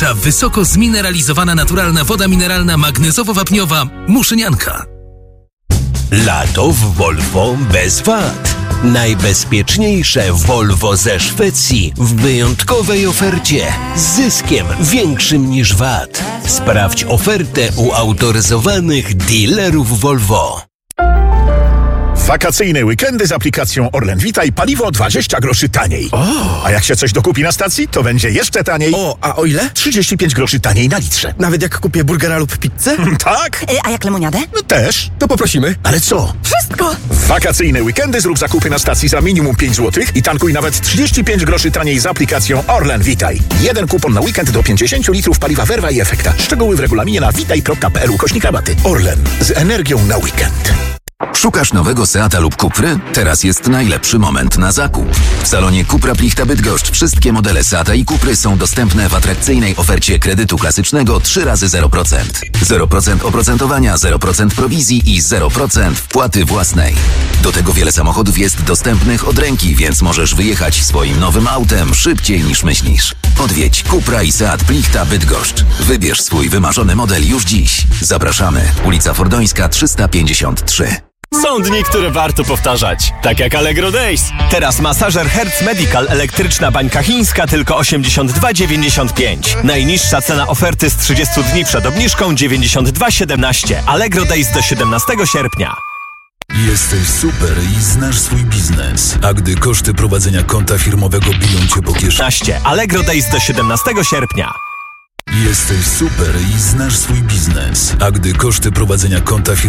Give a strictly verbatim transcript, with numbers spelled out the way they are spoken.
Ta wysoko zmineralizowana, naturalna woda mineralna magnezowo-wapniowa Muszynianka. Lato w Volvo bez wad. Najbezpieczniejsze Volvo ze Szwecji w wyjątkowej ofercie z zyskiem większym niż V A T. Sprawdź ofertę u autoryzowanych dealerów Volvo. Wakacyjne weekendy z aplikacją Orlen Vitaj, paliwo dwadzieścia groszy taniej. O! A jak się coś dokupi na stacji, to będzie jeszcze taniej. O, a o ile? trzydzieści pięć groszy taniej na litrze. Nawet jak kupię burgera lub pizzę? Tak? A jak lemoniadę? No też. To poprosimy. Ale co? Wszystko! W wakacyjne weekendy zrób zakupy na stacji za minimum pięć złotych i tankuj nawet trzydzieści pięć groszy taniej z aplikacją Orlen Vitaj. Jeden kupon na weekend do pięćdziesiąt litrów paliwa Verva i Efekta. Szczegóły w regulaminie na witaj kropka p l ukośnik rabaty. Orlen. Z energią na weekend. Szukasz nowego Seata lub Cupry? Teraz jest najlepszy moment na zakup. W salonie Cupra Plichta Bydgoszcz wszystkie modele Seata i Cupry są dostępne w atrakcyjnej ofercie kredytu klasycznego trzy razy zero procent. zero procent oprocentowania, zero procent prowizji i zero procent wpłaty własnej. Do tego wiele samochodów jest dostępnych od ręki, więc możesz wyjechać swoim nowym autem szybciej niż myślisz. Odwiedź Cupra i Seat Plichta Bydgoszcz. Wybierz swój wymarzony model już dziś. Zapraszamy. Ulica Fordońska trzysta pięćdziesiąt trzy. Są dni, które warto powtarzać, tak jak Allegro Days. Teraz masażer Hertz Medical elektryczna bańka chińska tylko osiemdziesiąt dwa dziewięćdziesiąt pięć. Najniższa cena oferty z trzydziestu dni przed obniżką dziewięćdziesiąt dwa siedemnaście. Allegro Days do siedemnastego sierpnia. Jesteś super i znasz swój biznes. A gdy koszty prowadzenia konta firmowego biją cię po kieszeni. Allegro Days do siedemnastego sierpnia. Jesteś super i znasz swój biznes. A gdy koszty prowadzenia konta firmowego